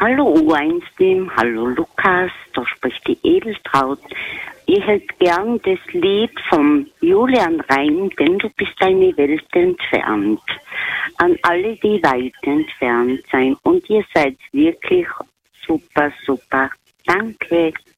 Hallo U1-Team, hallo Lukas, da spricht die Edeltraut. Ich hätte gern das Lied von Julian Reim, denn du bist eine Welt entfernt. An alle, die weit entfernt sein. Und ihr seid wirklich super, super. Danke.